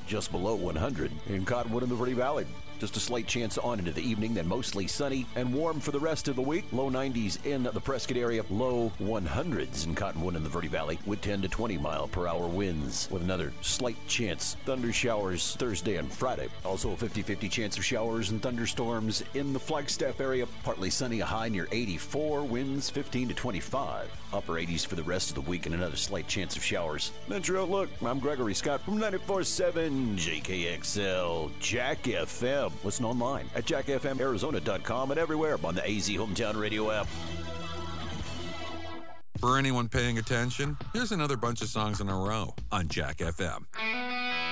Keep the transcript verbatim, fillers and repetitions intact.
just below one hundred in Cottonwood and the Verde Valley. Just a slight chance on into the evening, then mostly sunny and warm for the rest of the week. Low nineties in the Prescott area, low one hundreds in Cottonwood and the Verde Valley with ten to twenty mile per hour winds with another slight chance. Thunder showers Thursday and Friday. Also a fifty-fifty chance of showers and thunderstorms in the Flagstaff area. Partly sunny, a high near eighty-four, winds fifteen to twenty-five. Upper eighties for the rest of the week and another slight chance of showers. That's your outlook. I'm Gregory Scott from ninety-four point seven J K X L, Jack F M. Listen online at jack f m arizona dot com and everywhere on the A Z Hometown Radio app. For anyone paying attention, here's another bunch of songs in a row on Jack F M.